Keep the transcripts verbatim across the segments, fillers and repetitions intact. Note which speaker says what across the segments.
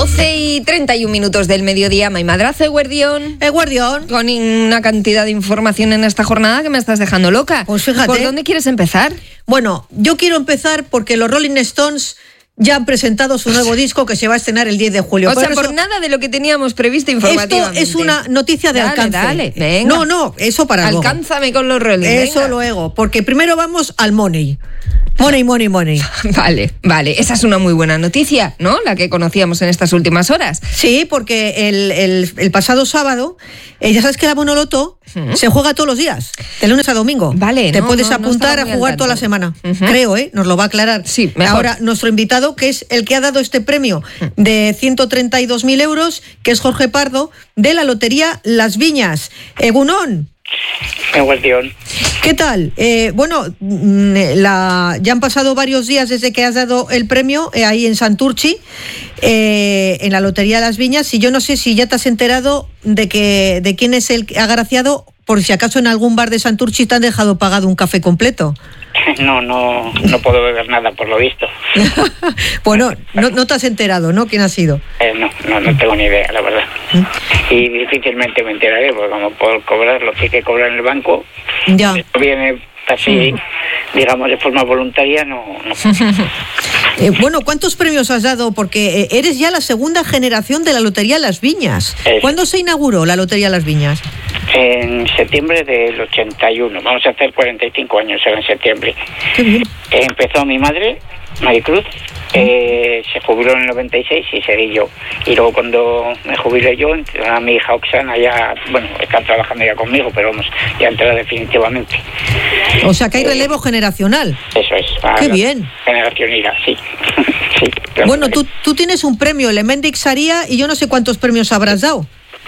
Speaker 1: doce y treinta y un minutos del mediodía, May Madrazo, Eguerdión.
Speaker 2: Eguerdión.
Speaker 1: Con una cantidad de información en esta jornada que me estás dejando loca.
Speaker 2: Pues fíjate.
Speaker 1: ¿Por dónde quieres empezar?
Speaker 2: Bueno, yo quiero empezar porque los Rolling Stones ya han presentado su nuevo disco que se va a estrenar el diez de julio.
Speaker 1: O sea,
Speaker 2: por,
Speaker 1: por
Speaker 2: eso,
Speaker 1: nada de lo que teníamos previsto informativamente.
Speaker 2: Esto es una noticia de
Speaker 1: dale,
Speaker 2: alcance.
Speaker 1: Dale, venga.
Speaker 2: No, no, eso para luego.
Speaker 1: Alcánzame con los Rolling.
Speaker 2: Eso
Speaker 1: venga.
Speaker 2: luego, porque primero vamos al money. Money, money, money.
Speaker 1: Vale, vale. Esa es una muy buena noticia, ¿no? La que conocíamos en estas últimas horas.
Speaker 2: Sí, porque el, el, el pasado sábado, eh, ya sabes que la Bonoloto uh-huh. se juega todos los días, de lunes a domingo.
Speaker 1: Vale,
Speaker 2: Te
Speaker 1: no,
Speaker 2: puedes
Speaker 1: no, no
Speaker 2: apuntar a jugar toda la semana. Uh-huh. Creo, ¿eh? Nos lo va a aclarar.
Speaker 1: Sí, mejor.
Speaker 2: Ahora, nuestro invitado, que es el que ha dado este premio de ciento treinta y dos mil euros, que es Jorge Pardo, de la Lotería Las Viñas. Egunon. ¿Qué tal? Eh, bueno, la, ya han pasado varios días desde que has dado el premio eh, ahí en Santurchi, eh, en la Lotería Las Viñas, y yo no sé si ya te has enterado de que de quién es el agraciado, por si acaso en algún bar de Santurchi te han dejado pagado un café completo.
Speaker 3: No, no, no puedo beber nada por lo visto.
Speaker 2: Bueno, no, no te has enterado, ¿no? ¿Quién ha sido?
Speaker 3: Eh, no, no, no tengo ni idea, la verdad. ¿Mm? Y difícilmente me enteraré, porque como por cobrar lo que hay que cobrar en el banco,
Speaker 2: ya.
Speaker 3: Esto viene así, sí. digamos, de forma voluntaria, no... no.
Speaker 2: Eh, bueno, ¿cuántos premios has dado? Porque eres ya la segunda generación de la Lotería Las Viñas. Es. ¿Cuándo se inauguró la Lotería Las Viñas?
Speaker 3: En septiembre del ochenta y uno. Vamos a hacer cuarenta y cinco años ahora en septiembre.
Speaker 2: Qué bien.
Speaker 3: Eh, empezó mi madre, Maricruz, eh, se jubiló en el noventa y seis y seguí yo. Y luego cuando me jubilé yo, a mi hija Oxana ya, bueno, está trabajando ya conmigo, pero vamos, ya entró definitivamente.
Speaker 2: O sea que hay relevo eh, generacional.
Speaker 3: Eso es.
Speaker 2: Qué bien.
Speaker 3: Generación ira, sí. sí
Speaker 2: bueno, tú, tú tienes un premio, el Emendic Saria, y yo no sé cuántos premios habrás dado.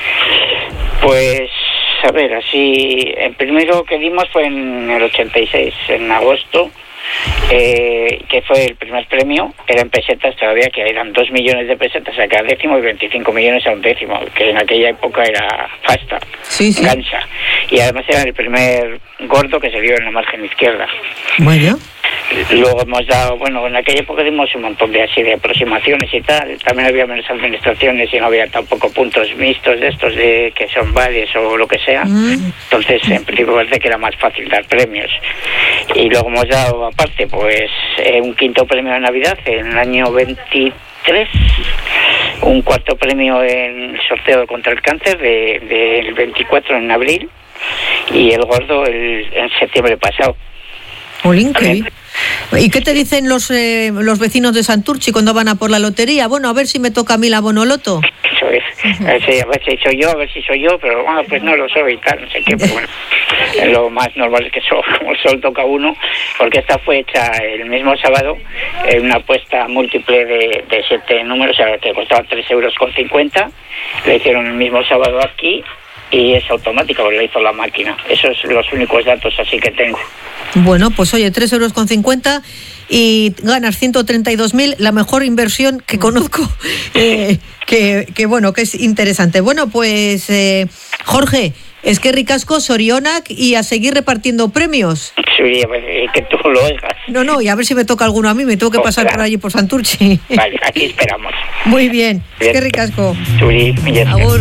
Speaker 3: Pues... A ver, así, el primero que dimos fue en el ochenta y seis, en agosto, eh, que fue el primer premio, era en pesetas todavía, que eran dos millones de pesetas a cada décimo y veinticinco millones a un décimo, que en aquella época era pasta,
Speaker 2: sí, sí.
Speaker 3: gansa. Y además era el primer gordo que se dio en la margen izquierda.
Speaker 2: Bueno.
Speaker 3: Luego hemos dado, bueno, en aquella época dimos un montón de así de aproximaciones y tal. También había menos administraciones y no había tampoco puntos mixtos de estos de que son vales o lo que sea. Mm. Entonces, en principio parece que era más fácil dar premios. Y luego hemos dado, aparte, pues eh, un quinto premio de Navidad en el año veintitrés, un cuarto premio en el sorteo contra el cáncer de, del veinticuatro en abril y el gordo el, en septiembre pasado.
Speaker 2: Olín, qué bien. ¿Y qué te dicen los eh, los vecinos de Santurchi cuando van a por la lotería? Bueno, a ver si me toca a mí la Bonoloto.
Speaker 3: Eso es. A ver, si, a ver si soy yo, a ver si soy yo, pero bueno, pues no lo soy y tal, no sé qué, pero bueno. Lo más normal es que solo, solo toca uno, porque esta fue hecha el mismo sábado, en una apuesta múltiple de, de siete números, o sea, que costaba tres euros con cincuenta. Le hicieron el mismo sábado aquí. Y es automática, porque la hizo la máquina. Esos son los únicos datos así que tengo.
Speaker 2: Bueno, pues oye, tres euros con cincuenta y ganas ciento treinta y dos mil, la mejor inversión que conozco, eh, que, que bueno, que es interesante. Bueno, pues eh, Jorge, es que ricasco, Sorionak, y a seguir repartiendo premios.
Speaker 3: Sí, que tú lo oigas.
Speaker 2: No, no, y a ver si me toca alguno a mí, me tengo que oh, pasar claro. por allí por Santurchi.
Speaker 3: Vale, aquí esperamos.
Speaker 2: Muy bien, bien. Es que ricasco.
Speaker 3: Sí, bien.
Speaker 2: Agur.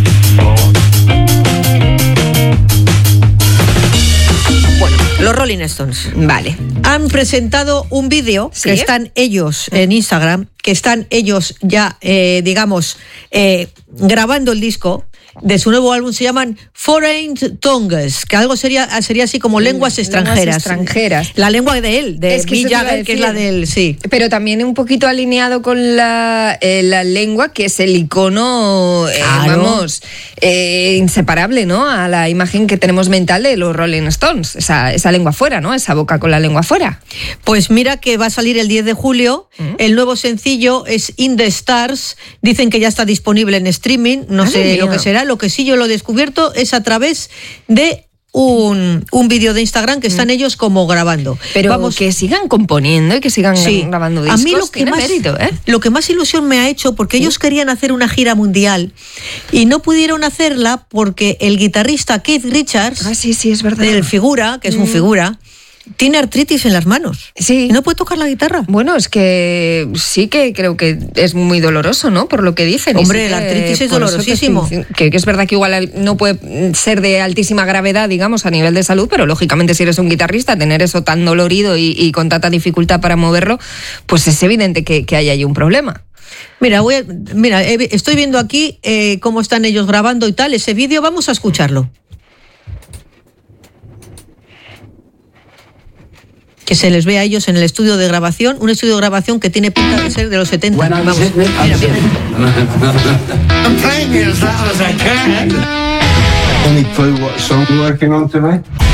Speaker 2: Bueno, los Rolling Stones,
Speaker 1: vale,
Speaker 2: han presentado un vídeo, ¿sí? Que están ellos en Instagram, que están ellos ya, eh, digamos, eh, grabando el disco de su nuevo álbum. Se llaman Foreign Tongues, que algo sería sería así como lenguas extranjeras.
Speaker 1: Lenguas extranjeras.
Speaker 2: La lengua de él, de es que Mick Jagger, que es la del, sí.
Speaker 1: Pero también un poquito alineado con la, eh, la lengua, que es el icono, eh, claro. vamos, eh, inseparable, ¿no? A la imagen que tenemos mental de los Rolling Stones, esa, esa lengua fuera, ¿no? Esa boca con la lengua fuera.
Speaker 2: Pues mira que va a salir el diez de julio, ¿Mm? El nuevo sencillo es In the Stars, dicen que ya está disponible en streaming, no Ay, sé mío. lo que será. Lo que sí yo lo he descubierto es a través de un, un vídeo de Instagram que están mm. ellos como grabando.
Speaker 1: Pero
Speaker 2: Vamos,
Speaker 1: que sigan componiendo y que sigan sí. grabando discos.
Speaker 2: A mí lo que, más,
Speaker 1: mérito, ¿eh?
Speaker 2: lo que más ilusión me ha hecho, porque ¿Sí? ellos querían hacer una gira mundial y no pudieron hacerla porque el guitarrista Keith Richards,
Speaker 1: ah, sí, sí, es verdad.
Speaker 2: del Figura, que es mm. un figura, tiene artritis en las manos.
Speaker 1: Sí.
Speaker 2: Y no puede tocar la guitarra.
Speaker 1: Bueno, es que sí que creo que es muy doloroso, ¿no? Por lo que dicen.
Speaker 2: Hombre,
Speaker 1: sí
Speaker 2: la
Speaker 1: que,
Speaker 2: artritis es dolorosísimo.
Speaker 1: Que, que, que es verdad que igual no puede ser de altísima gravedad, digamos, a nivel de salud, pero lógicamente si eres un guitarrista, tener eso tan dolorido y, y con tanta dificultad para moverlo, pues es evidente que, que hay ahí un problema.
Speaker 2: Mira, voy a, mira, estoy viendo aquí eh, cómo están ellos grabando y tal, ese vídeo, vamos a escucharlo. Que se les ve a ellos en el estudio de grabación, un estudio de grabación que tiene pinta de ser de los setenta.
Speaker 4: When
Speaker 2: Vamos,
Speaker 4: I'm
Speaker 2: mira, mira.
Speaker 4: I'm playing it as loud as I can. Any clue what song we're working on tonight?